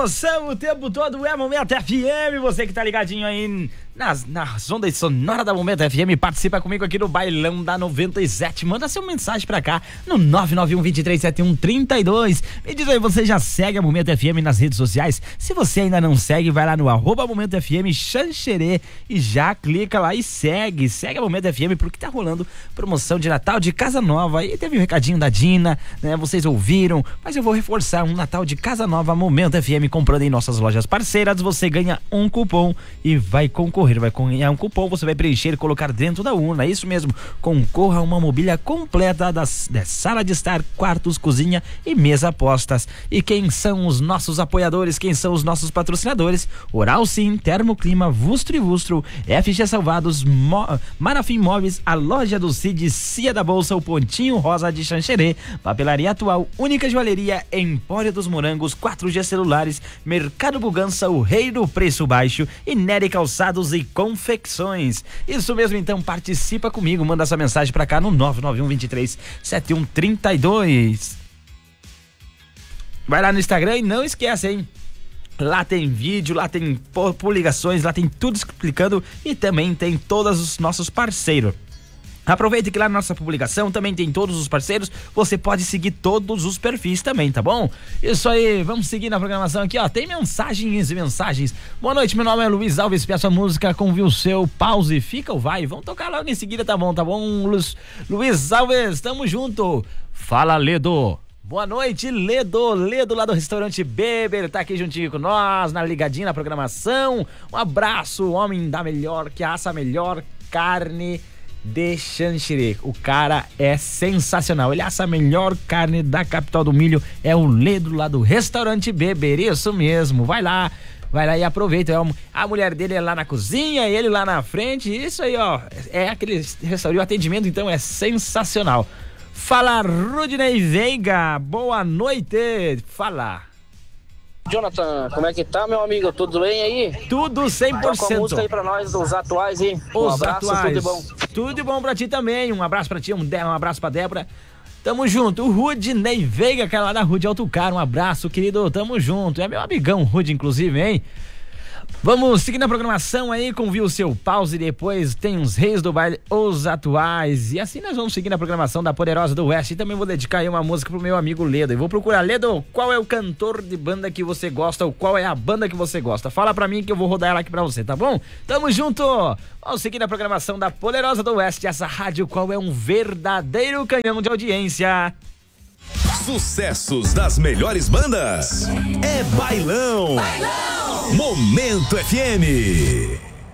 promoção o tempo todo é Momento FM. Você que tá ligadinho aí nas ondas sonoras da Momento FM, participa comigo aqui no Bailão da 97. Manda seu mensagem pra cá no 991-237132. Me diz aí, você já segue a Momento FM nas redes sociais? Se você ainda não segue, vai lá no @Momento FM Xanxerê e já clica lá e segue a Momento FM, porque tá rolando promoção de Natal de casa nova. E teve um recadinho da Dina, né? Vocês ouviram, mas eu vou reforçar: um Natal de casa nova Momento FM, comprando em nossas lojas parceiras, você ganha um cupom e vai ganhar um cupom, você vai preencher e colocar dentro da urna. Isso mesmo, concorra a uma mobília completa da sala de estar, quartos, cozinha e mesa apostas. E quem são os nossos apoiadores? Quem são os nossos patrocinadores? Oral Sim, Termoclima, Vustro e Vustro, FG Salvados, Marafim Móveis, a Loja do Cid, Cia da Bolsa, o Pontinho Rosa de Xanxerê, Papelaria Atual, Única Joalheria, Empório dos Morangos, 4G Celulares, Mercado Bugança, o rei do preço baixo, e Nery Calçados e Confecções. Isso mesmo, então participa comigo, manda sua mensagem pra cá no 991-237132. Vai lá no Instagram e não esquece, hein? Lá tem vídeo, lá tem publicações, lá tem tudo explicando e também tem todos os nossos parceiros. Aproveita que lá na nossa publicação também tem todos os parceiros, você pode seguir todos os perfis também, tá bom? Isso aí, vamos seguir na programação aqui, ó, tem mensagens. Boa noite, meu nome é Luiz Alves, peço a música com o seu pause, fica ou vai? Vamos tocar logo em seguida, tá bom, Luiz Alves, tamo junto. Fala, Ledo. Boa noite, Ledo lá do restaurante Beber, tá aqui juntinho com nós, na ligadinha na programação. Um abraço, o homem que assa a melhor carne de Xanxerê. O cara é sensacional, ele assa a melhor carne da capital do milho, é o Ledo lá do restaurante Beber, isso mesmo, vai lá e aproveita. A mulher dele é lá na cozinha, ele lá na frente, isso aí, ó, é aquele restaurante, o atendimento então é sensacional. Fala, Rudney Veiga, boa noite, fala. Jonathan, como é que tá, meu amigo? Tudo bem aí? Tudo 100%. Toca a música aí pra nós, dos atuais aí. Um abraço, tudo de bom. Tudo de bom pra ti também, um abraço pra ti, um abraço pra Débora. Tamo junto, o Rudney Veiga, cara lá da Rude Autocar, um abraço, querido, tamo junto. É meu amigão Rude, inclusive, hein? Vamos seguir na programação aí, convie o seu pause, depois tem os reis do baile, os atuais, e assim nós vamos seguir na programação da Poderosa do Oeste. E também vou dedicar aí uma música pro meu amigo Ledo, e vou procurar, Ledo, qual é o cantor de banda que você gosta, ou qual é a banda que você gosta? Fala pra mim que eu vou rodar ela aqui pra você, tá bom? Tamo junto! Vamos seguir na programação da Poderosa do Oeste, essa rádio qual é um verdadeiro canhão de audiência. Sucessos das melhores bandas. É Bailão. Momento FM.